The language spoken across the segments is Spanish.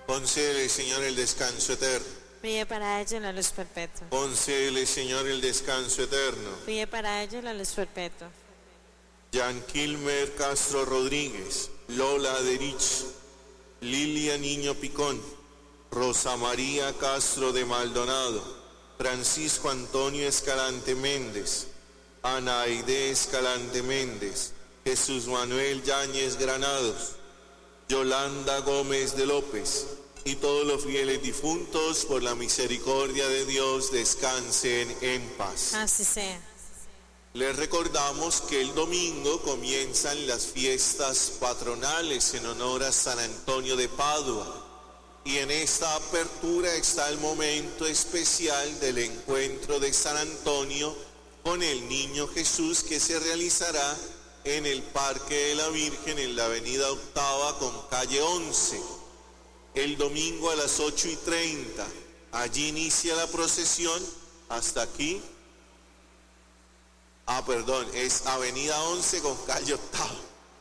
Concédele, Señor, el descanso eterno. Pide para ellos la luz perpetua. Concédele, Señor, el descanso eterno. Pide para ellos la luz perpetua. Jan Kilmer Castro Rodríguez, Lola Derich, Lilia Niño Picón, Rosa María Castro de Maldonado, Francisco Antonio Escalante Méndez, Ana Aide Escalante Méndez, Jesús Manuel Yáñez Granados, Yolanda Gómez de López, y todos los fieles difuntos, por la misericordia de Dios, descansen en paz. Así sea. Les recordamos que el domingo comienzan las fiestas patronales en honor a San Antonio de Padua, y en esta apertura está el momento especial del encuentro de San Antonio con el Niño Jesús, que se realizará en el Parque de la Virgen, en la avenida Octava con calle 11, el domingo a las 8:30. Allí inicia la procesión hasta aquí. Es avenida 11 con calle Octava.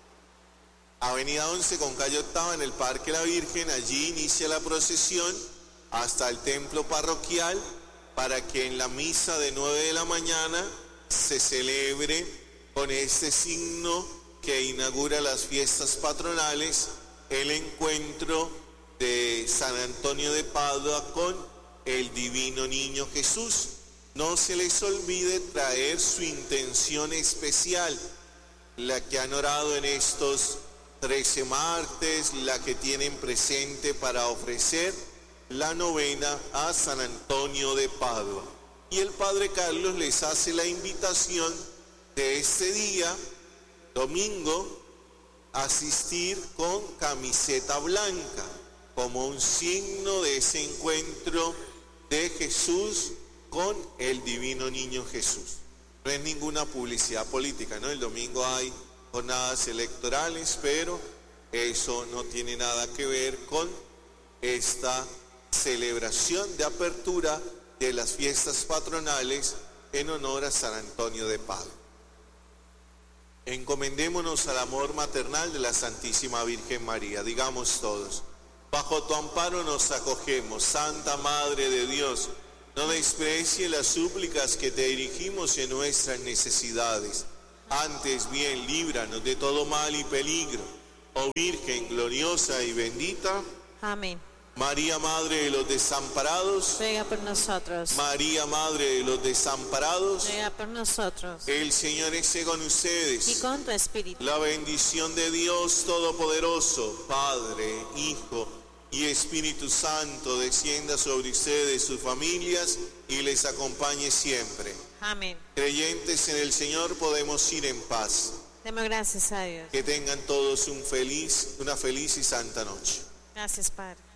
Avenida 11 con calle Octava en el Parque de la Virgen. Allí inicia la procesión hasta el templo parroquial, para que en la misa de 9 de la mañana se celebre con este signo que inaugura las fiestas patronales, el encuentro de San Antonio de Padua con el Divino Niño Jesús. No se les olvide traer su intención especial, la que han orado en estos 13 martes, la que tienen presente para ofrecer la novena a San Antonio de Padua. Y el Padre Carlos les hace la invitación de este día, domingo, asistir con camiseta blanca, como un signo de ese encuentro de Jesús con el Divino Niño Jesús. No es ninguna publicidad política, ¿no? El domingo hay jornadas electorales, pero eso no tiene nada que ver con esta celebración de apertura de las fiestas patronales en honor a San Antonio de Padua. Encomendémonos al amor maternal de la Santísima Virgen María. Digamos todos: bajo tu amparo nos acogemos, Santa Madre de Dios. No desprecie las súplicas que te dirigimos en nuestras necesidades. Antes bien, líbranos de todo mal y peligro. Oh Virgen gloriosa y bendita. Amén. María, Madre de los desamparados. Ruega por nosotros. María, Madre de los desamparados. Ruega por nosotros. El Señor esté con ustedes. Y con tu espíritu. La bendición de Dios Todopoderoso, Padre, Hijo y Espíritu Santo, descienda sobre ustedes, sus familias, y les acompañe siempre. Amén. Creyentes en el Señor, podemos ir en paz. Demos gracias a Dios. Que tengan todos una feliz y santa noche. Gracias, Padre.